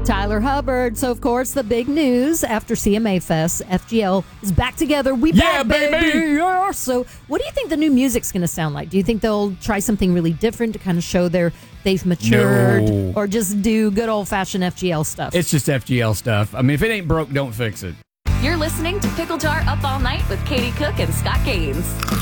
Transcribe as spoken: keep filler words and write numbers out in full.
Tyler Hubbard. So, of course, the big news after C M A Fest, F G L is back together. We Yeah, back, baby! baby! Yeah. So, what do you think the new music's going to sound like? Do you think they'll try something really different to kind of show their they've matured, No. or just do good old-fashioned F G L stuff? It's just F G L stuff. I mean, if it ain't broke, don't fix it. You're listening to Pickle Jar Up All Night with Katie Cook and Scott Gaines.